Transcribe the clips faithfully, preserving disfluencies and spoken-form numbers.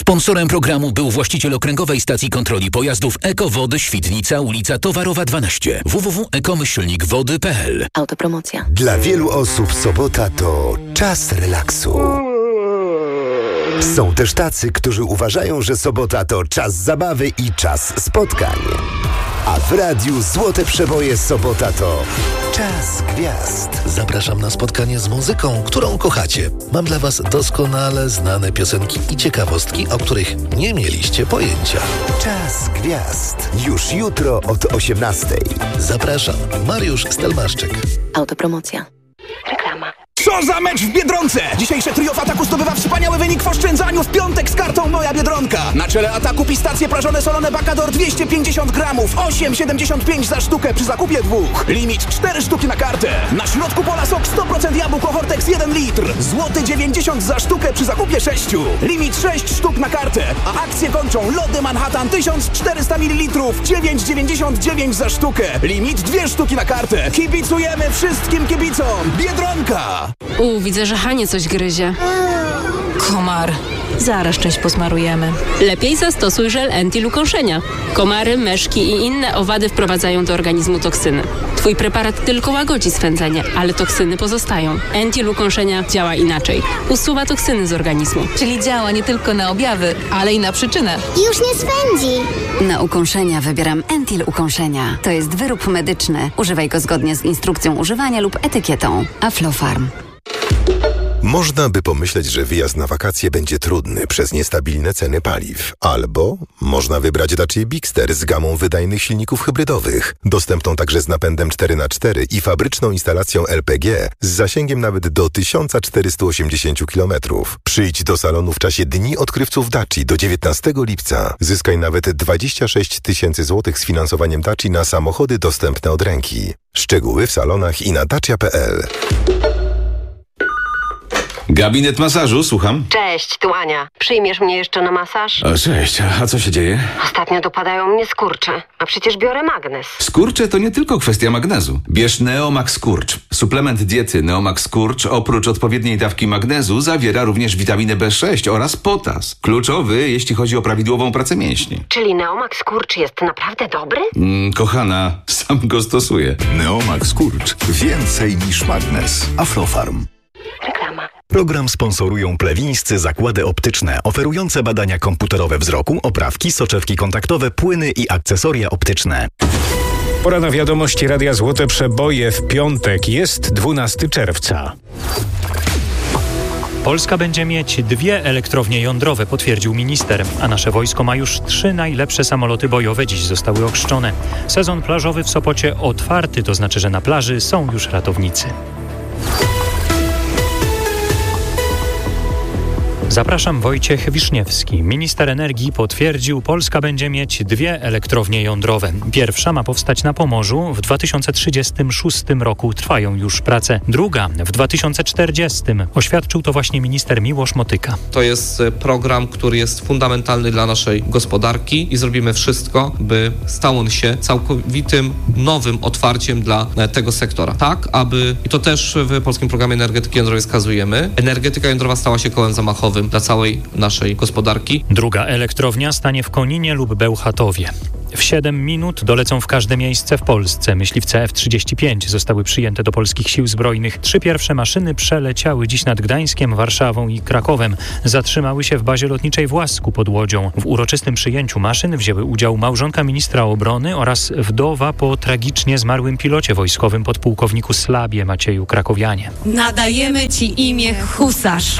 Sponsorem programu był właściciel Okręgowej Stacji Kontroli Pojazdów Eko-Wody Świdnica, ulica Towarowa dwanaście. w w w kropka ekomyślnik wody kropka p l. Autopromocja. Dla wielu osób sobota to czas relaksu. Są też tacy, którzy uważają, że sobota to czas zabawy i czas spotkań. A w radiu Złote Przeboje sobota to czas gwiazd. Zapraszam na spotkanie z muzyką, którą kochacie. Mam dla was doskonale znane piosenki i ciekawostki, o których nie mieliście pojęcia. Czas gwiazd. Już jutro od osiemnastej. Zapraszam. Mariusz Stelmaszczyk. Autopromocja. Reklama. Co za mecz w Biedronce! Dzisiejsze trio w ataku zdobywa wspaniały wynik w oszczędzaniu w piątek z kartą Moja Biedronka. Na czele ataku pistacje prażone solone Bacador dwieście pięćdziesiąt gramów, osiem siedemdziesiąt pięć za sztukę przy zakupie dwóch. Limit cztery sztuki na kartę. Na środku pola sok sto procent jabłko Hortex jeden litr. Złoty dziewięćdziesiąt za sztukę przy zakupie sześciu. Limit sześć sztuk na kartę. A akcje kończą lody Manhattan tysiąc czterysta mililitrów, dziewięć dziewięćdziesiąt dziewięć za sztukę. Limit dwie sztuki na kartę. Kibicujemy wszystkim kibicom. Biedronka! U, widzę, że Hanie coś gryzie. Komar. Zaraz część posmarujemy. Lepiej zastosuj żel Entil ukąszenia. Komary, myszki i inne owady wprowadzają do organizmu toksyny. Twój preparat tylko łagodzi swędzenie, ale toksyny pozostają. Entil ukąszenia działa inaczej. Usuwa toksyny z organizmu. Czyli działa nie tylko na objawy, ale i na przyczynę. Już nie swędzi. Na ukąszenia wybieram Entil ukąszenia. To jest wyrób medyczny. Używaj go zgodnie z instrukcją używania lub etykietą. Aflofarm. Można by pomyśleć, że wyjazd na wakacje będzie trudny przez niestabilne ceny paliw. Albo można wybrać Dacia Bigster z gamą wydajnych silników hybrydowych, dostępną także z napędem cztery na cztery i fabryczną instalacją L P G z zasięgiem nawet do tysiąc czterysta osiemdziesiąt kilometrów. Przyjdź do salonu w czasie Dni Odkrywców Daci do dziewiętnastego lipca. Zyskaj nawet dwadzieścia sześć tysięcy złotych z finansowaniem Daci na samochody dostępne od ręki. Szczegóły w salonach i na dacia kropka p l. Gabinet masażu, słucham. Cześć, tu Ania. Przyjmiesz mnie jeszcze na masaż? O, cześć, a co się dzieje? Ostatnio dopadają mnie skurcze, a przecież biorę magnes. Skurcze to nie tylko kwestia magnezu. Bierz Neomax Skurcz. Suplement diety Neomax Skurcz oprócz odpowiedniej dawki magnezu zawiera również witaminę B sześć oraz potas. Kluczowy, jeśli chodzi o prawidłową pracę mięśni. Czyli Neomax Skurcz jest naprawdę dobry? Mm, kochana, sam go stosuję. Neomax Skurcz. Więcej niż magnes. Aflofarm. Reklama. Program sponsorują plewińscy zakłady optyczne, oferujące badania komputerowe wzroku, oprawki, soczewki kontaktowe, płyny i akcesoria optyczne. Pora na wiadomości Radia Złote Przeboje w piątek. Jest dwunastego czerwca. Polska będzie mieć dwie elektrownie jądrowe, potwierdził minister, a nasze wojsko ma już trzy najlepsze samoloty bojowe, dziś zostały ochrzczone. Sezon plażowy w Sopocie otwarty, to znaczy, że na plaży są już ratownicy. Zapraszam, Wojciech Wiszniewski. Minister energii potwierdził, Polska będzie mieć dwie elektrownie jądrowe. Pierwsza ma powstać na Pomorzu. W dwa tysiące trzydziestym szóstym roku trwają już prace. Druga w dwa tysiące czterdziestym. Oświadczył to właśnie minister Miłosz Motyka. To jest program, który jest fundamentalny dla naszej gospodarki i zrobimy wszystko, by stał on się całkowitym nowym otwarciem dla tego sektora. Tak, aby, i to też w Polskim Programie Energetyki Jądrowej wskazujemy, energetyka jądrowa stała się kołem zamachowym dla całej naszej gospodarki. Druga elektrownia stanie w Koninie lub Bełchatowie. W siedem minut dolecą w każde miejsce w Polsce. Myśliwce F trzydzieści pięć zostały przyjęte do polskich sił zbrojnych. Trzy pierwsze maszyny przeleciały dziś nad Gdańskiem, Warszawą i Krakowem. Zatrzymały się w bazie lotniczej w Łasku pod Łodzią. W uroczystym przyjęciu maszyn wzięły udział małżonka ministra obrony oraz wdowa po tragicznie zmarłym pilocie wojskowym podpułkowniku Slabie Macieju Krakowianie. Nadajemy ci imię Husarz.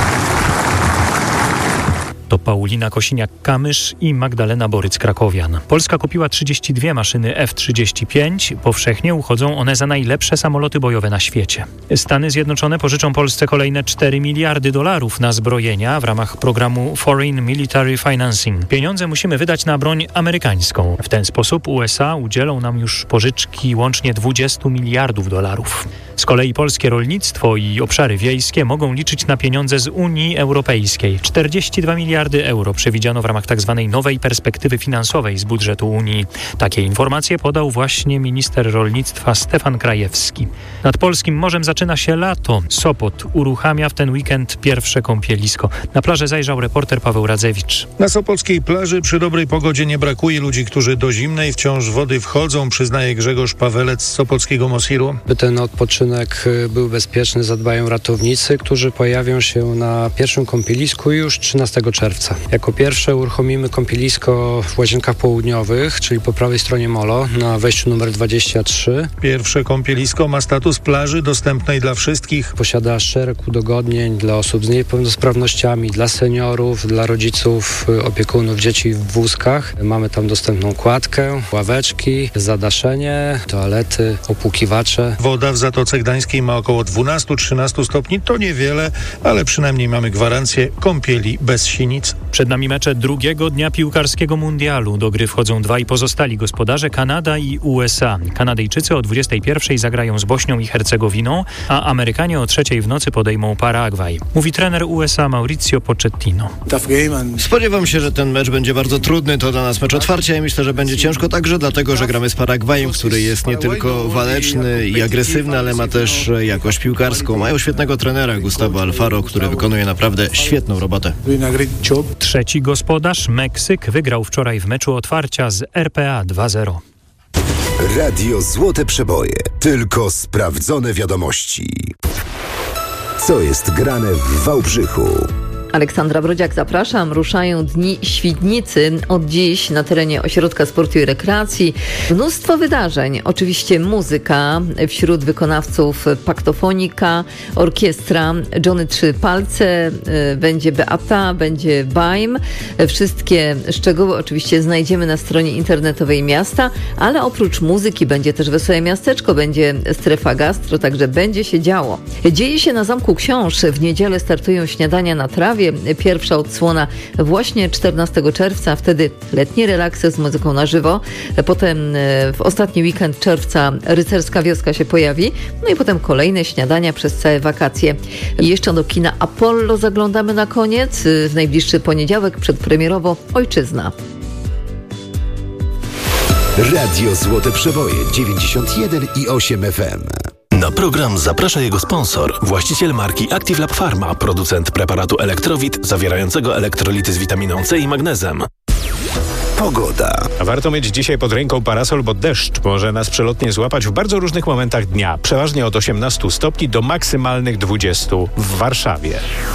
To Paulina Kosiniak-Kamysz i Magdalena Boryc-Krakowian. Polska kupiła trzydzieści dwie maszyny F trzydzieści pięć. Powszechnie uchodzą one za najlepsze samoloty bojowe na świecie. Stany Zjednoczone pożyczą Polsce kolejne cztery miliardy dolarów na zbrojenia w ramach programu Foreign Military Financing. Pieniądze musimy wydać na broń amerykańską. W ten sposób U S A udzielą nam już pożyczki łącznie dwudziestu miliardów dolarów. Z kolei polskie rolnictwo i obszary wiejskie mogą liczyć na pieniądze z Unii Europejskiej. czterdzieści dwa miliardy miliardy euro przewidziano w ramach tzw. nowej perspektywy finansowej z budżetu Unii. Takie informacje podał właśnie minister rolnictwa Stefan Krajewski. Nad polskim morzem zaczyna się lato. Sopot uruchamia w ten weekend pierwsze kąpielisko. Na plażę zajrzał reporter Paweł Radzewicz. Na sopockiej plaży przy dobrej pogodzie nie brakuje ludzi, którzy do zimnej wciąż wody wchodzą, przyznaje Grzegorz Pawelec z sopockiego Mosiru. By ten odpoczynek był bezpieczny, zadbają ratownicy, którzy pojawią się na pierwszym kąpielisku już trzynastego czerwca. Jako pierwsze uruchomimy kąpielisko w Łazienkach Południowych, czyli po prawej stronie molo, na wejściu numer dwadzieścia trzy. Pierwsze kąpielisko ma status plaży dostępnej dla wszystkich. Posiada szereg udogodnień dla osób z niepełnosprawnościami, dla seniorów, dla rodziców, opiekunów dzieci w wózkach. Mamy tam dostępną kładkę, ławeczki, zadaszenie, toalety, opłukiwacze. Woda w Zatoce Gdańskiej ma około dwanaście do trzynastu stopni. To niewiele, ale przynajmniej mamy gwarancję kąpieli bez sinic. Przed nami mecze drugiego dnia piłkarskiego mundialu. Do gry wchodzą dwaj pozostali gospodarze, Kanada i U S A. Kanadyjczycy o dwudziestej pierwszej zagrają z Bośnią i Hercegowiną, a Amerykanie o trzeciej w nocy podejmą Paragwaj. Mówi trener U S A Mauricio Pochettino. Spodziewam się, że ten mecz będzie bardzo trudny. To dla nas mecz otwarcia i myślę, że będzie ciężko także dlatego, że gramy z Paragwajem, który jest nie tylko waleczny i agresywny, ale ma też jakość piłkarską. Mają świetnego trenera Gustavo Alfaro, który wykonuje naprawdę świetną robotę. Trzeci gospodarz, Meksyk, wygrał wczoraj w meczu otwarcia z R P A dwa zero. Radio Złote Przeboje. Tylko sprawdzone wiadomości. Co jest grane w Wałbrzychu? Aleksandra Brodziak, zapraszam. Ruszają Dni Świdnicy. Od dziś na terenie Ośrodka Sportu i Rekreacji mnóstwo wydarzeń. Oczywiście muzyka. Wśród wykonawców Paktofonika, orkiestra, Johnny Trzy Palce, będzie Beata, będzie Bajm. Wszystkie szczegóły oczywiście znajdziemy na stronie internetowej miasta, ale oprócz muzyki będzie też Wesołe Miasteczko, będzie strefa gastro, także będzie się działo. Dzieje się na Zamku Książ. W niedzielę startują śniadania na trawie. Pierwsza odsłona właśnie czternastego czerwca, wtedy letnie relaksy z muzyką na żywo. Potem w ostatni weekend czerwca rycerska wioska się pojawi. No i potem kolejne śniadania przez całe wakacje. I jeszcze do kina Apollo zaglądamy na koniec. W najbliższy poniedziałek przedpremierowo Ojczyzna. Radio Złote Przeboje dziewięćdziesiąt jeden i osiem F M. Na program zaprasza jego sponsor, właściciel marki Active Lab Pharma, producent preparatu Elektrowit zawierającego elektrolity z witaminą C i magnezem. Pogoda. Warto mieć dzisiaj pod ręką parasol, bo deszcz może nas przelotnie złapać w bardzo różnych momentach dnia. Przeważnie od osiemnastu stopni do maksymalnych dwudziestu w Warszawie.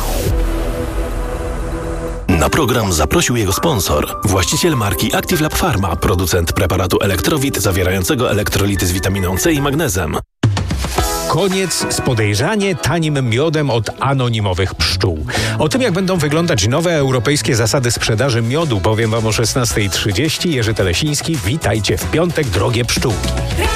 Na program zaprosił jego sponsor, właściciel marki Active Lab Pharma, producent preparatu Elektrowit zawierającego elektrolity z witaminą C i magnezem. Koniec z podejrzanie tanim miodem od anonimowych pszczół. O tym, jak będą wyglądać nowe europejskie zasady sprzedaży miodu, powiem wam o szesnastej trzydzieści. Jerzy Telesiński, witajcie w piątek, drogie pszczółki.